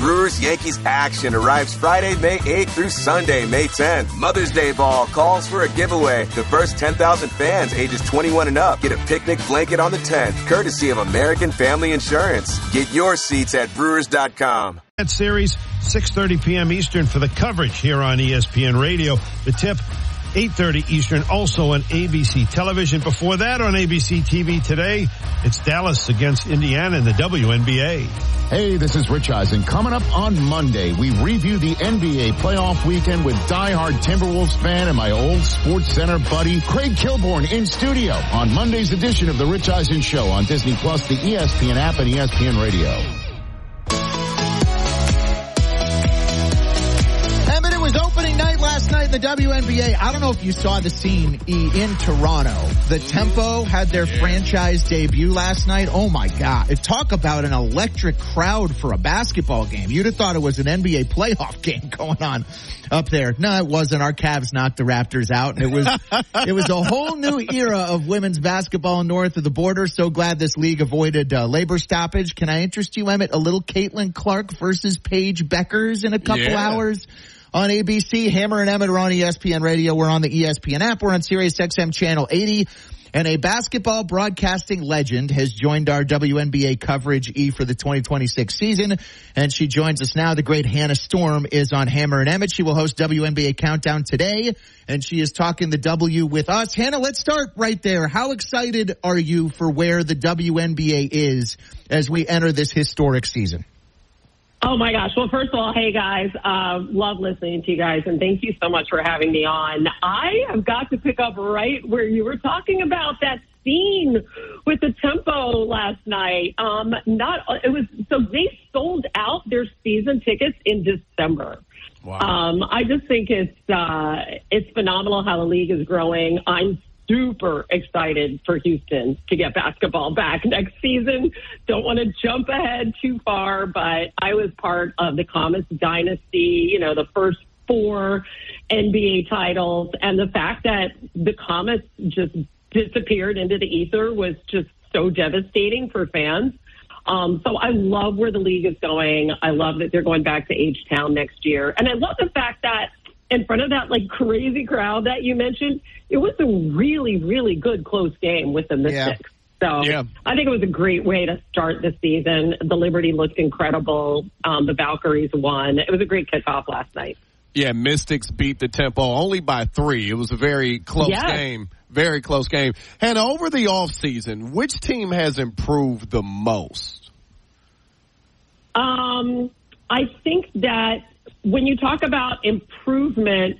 Brewers-Yankees action arrives Friday, May 8th through Sunday, May 10th. Mother's Day Ball calls for a giveaway. The first 10,000 fans ages 21 and up get a picnic blanket on the 10th, courtesy of American Family Insurance. Get your seats at Brewers.com. That series, 6:30 p.m. Eastern for the coverage here on ESPN Radio. The tip, 8:30 Eastern, also on ABC Television. Before that, on ABC TV today, it's Dallas against Indiana in the WNBA. Hey, this is Rich Eisen. Coming up on Monday, we review the NBA playoff weekend with diehard Timberwolves fan and my old Sports Center buddy, Craig Kilborn, in studio on Monday's edition of The Rich Eisen Show on Disney+, the ESPN app, and ESPN Radio. Opening night last night in the WNBA. I don't know if you saw the scene in Toronto. The Tempo had their franchise debut last night. Oh my God. Talk about an electric crowd for a basketball game. You'd have thought it was an NBA playoff game going on up there. No, it wasn't. Our Cavs knocked the Raptors out. And it was a whole new era of women's basketball north of the border. So glad this league avoided labor stoppage. Can I interest you, Emmett, a little Caitlin Clark versus Paige Beckers in a couple hours? On ABC, Hammer and Emmett are on ESPN Radio. We're on the ESPN app. We're on Sirius XM Channel 80. And a basketball broadcasting legend has joined our WNBA coverage, for the 2026 season. And she joins us now. The great Hannah Storm is on Hammer and Emmett. She will host WNBA Countdown today. And she is talking the W with us. Hannah, let's start right there. How excited are you for where the WNBA is as we enter this historic season? Oh, my gosh. Well, first of all, hey, guys, love listening to you guys, and thank you so much for having me on. I have got to pick up right where you were talking about that scene with the Tempo last night. So they sold out their season tickets in December. Wow. I just think it's phenomenal how the league is growing. I'm super excited for Houston to get basketball back next season. Don't want to jump ahead too far, but I was part of the Comets dynasty, the first 4 NBA titles, and the fact that the Comets just disappeared into the ether was just so devastating for fans. So I love where the league is going. I love that they're going back to H-Town next year. And I love the fact that in front of that crazy crowd that you mentioned, it was a really, really good close game with the Mystics. So I think it was a great way to start the season. The Liberty looked incredible. The Valkyries won. It was a great kickoff last night. Yeah, Mystics beat the Tempo only by 3. It was a very close game. Very close game. Hannah, over the offseason, which team has improved the most? I think that when you talk about improvement,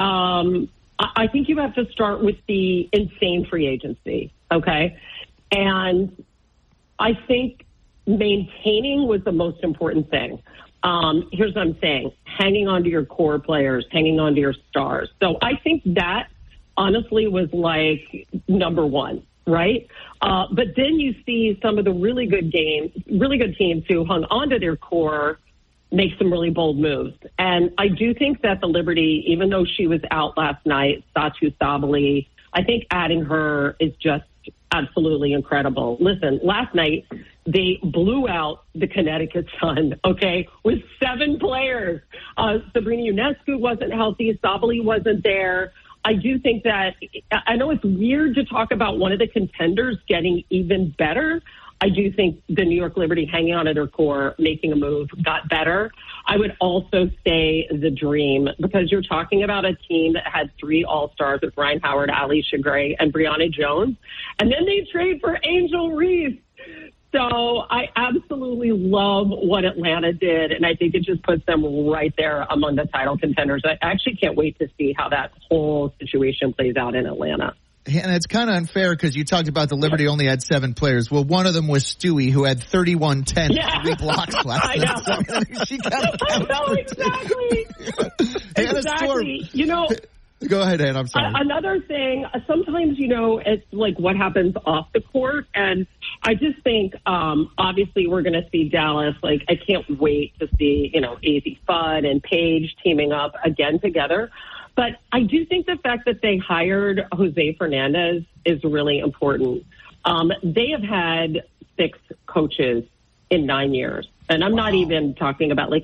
I think you have to start with the insane free agency, okay? And I think maintaining was the most important thing. Here's what I'm saying. Hanging on to your core players, hanging on to your stars. So I think that, honestly, was number one, right? But then you see some of the really good teams who hung on to their core make some really bold moves. And I do think that the Liberty, even though she was out last night, Satu Sabali, I think adding her is just absolutely incredible. Listen, last night they blew out the Connecticut Sun, okay, with 7 players. Sabrina Ionescu wasn't healthy. Sabali wasn't there. I do think that, I know it's weird to talk about one of the contenders getting even better. I do think the New York Liberty hanging on to their core, making a move, got better. I would also say the Dream, because you're talking about a team that had 3 All-Stars with Ryan Howard, Alicia Gray, and Brianna Jones. And then they trade for Angel Reese. So I absolutely love what Atlanta did, and I think it just puts them right there among the title contenders. I actually can't wait to see how that whole situation plays out in Atlanta. And it's kind of unfair because you talked about the Liberty only had 7 players. Well, one of them was Stewie, who had 31 10 3 blocks last I know. night. She I know, exactly. Exactly. Go ahead, Ann. I'm sorry. Another thing, sometimes, it's what happens off the court. And I just think, obviously, we're going to see Dallas. I can't wait to see, Azzi Fudd and Paige teaming up again together. But I do think the fact that they hired Jose Fernandez is really important. They have had 6 coaches in 9 years. And I'm not even talking about